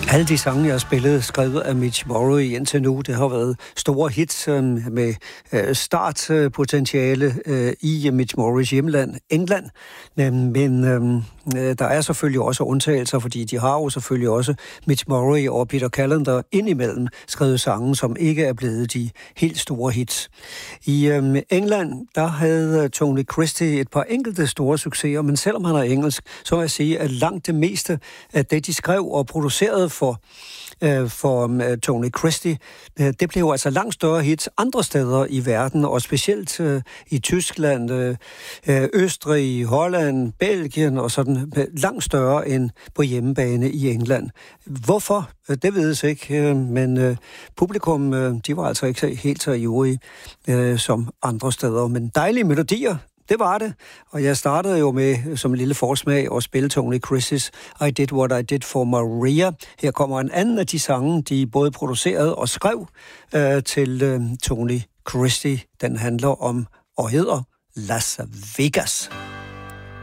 Alle de sange, jeg har spillet, skrevet af Mitch Morrow indtil nu, det har været store hits med startpotentiale i Mitch Morrows hjemland, England. Men der er selvfølgelig også undtagelser, fordi de har jo selvfølgelig også Mitch Morrow og Peter Callender indimellem skrevet sange, som ikke er blevet de helt store hits. I England, der havde Tony Christie et par enkelte store succeser, men selvom han er engelsk, så må jeg sige, at langt det meste af det, de skrev og producerede for Tony Christie, det blev altså langt større hits andre steder i verden, og specielt i Tyskland, Østrig, Holland, Belgien og sådan, langt større end på hjemmebane i England. Hvorfor? Det vedes ikke, men publikum, de var altså ikke helt så ivrige som andre steder, men dejlige melodier. Det var det, og jeg startede jo med, som en lille forsmag, at spille Tony Christie's I Did What I Did for Maria. Her kommer en anden af de sange, de både producerede og skrev til Tony Christie. Den handler om og hedder Las Vegas.